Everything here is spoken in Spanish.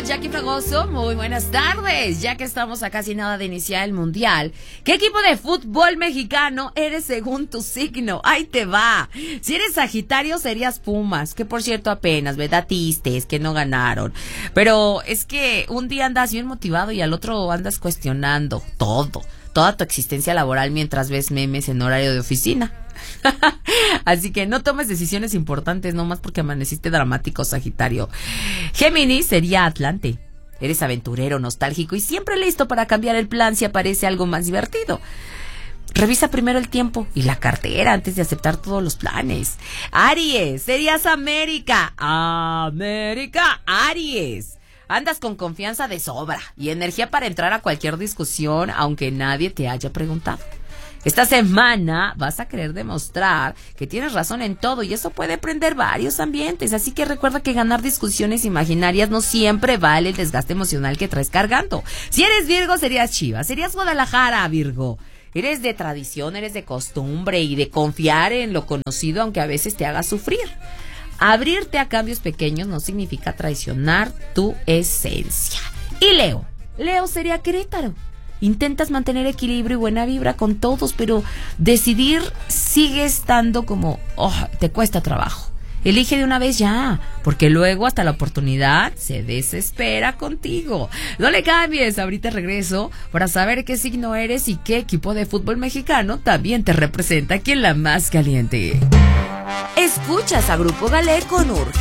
Jackie Fragoso, muy buenas tardes. Ya que estamos a casi nada de iniciar el Mundial, ¿qué equipo de fútbol mexicano eres según tu signo? Ahí te va. Si eres Sagitario, serías Pumas, que por cierto apenas, ¿verdad? Tistes, que no ganaron. Pero es que un día andas bien motivado y al otro andas cuestionando toda tu existencia laboral mientras ves memes en horario de oficina. Así que no tomes decisiones importantes nomás porque amaneciste dramático, Sagitario. Géminis sería Atlante. Eres aventurero, nostálgico y siempre listo para cambiar el plan si aparece algo más divertido. Revisa primero el tiempo y la cartera antes de aceptar todos los planes. Aries, serías América. Aries. Andas con confianza de sobra y energía para entrar a cualquier discusión aunque nadie te haya preguntado. Esta semana vas a querer demostrar que tienes razón en todo y eso puede prender varios ambientes. Así que recuerda que ganar discusiones imaginarias no siempre vale el desgaste emocional que traes cargando. Si eres Virgo, serías Chivas. Serías Guadalajara, Virgo. Eres de tradición, eres de costumbre y de confiar en lo conocido aunque a veces te haga sufrir. Abrirte a cambios pequeños no significa traicionar tu esencia. Y Leo sería Querétaro. Intentas mantener equilibrio y buena vibra con todos, pero decidir sigue estando como, te cuesta trabajo. Elige de una vez ya, porque luego hasta la oportunidad se desespera contigo. No le cambies, ahorita regreso para saber qué signo eres y qué equipo de fútbol mexicano también te representa aquí en La Más Caliente. Escuchas a Grupo Galé con Urge.